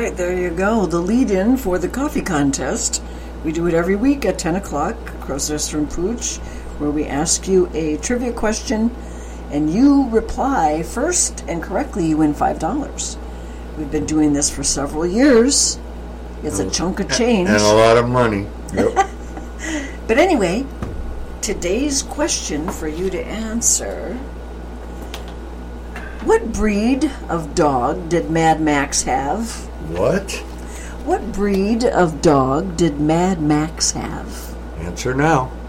right, there you go. The lead-in for the coffee contest. We do it every week at 10 o'clock, Crow's from Pooch, where we ask you a trivia question, and you reply first, and correctly you win $5. We've been doing this for several years. It's a chunk of change. And a lot of money. Yep. But anyway, today's question for you to answer: what breed of dog did Mad Max have? What? What breed of dog did Mad Max have? Answer now.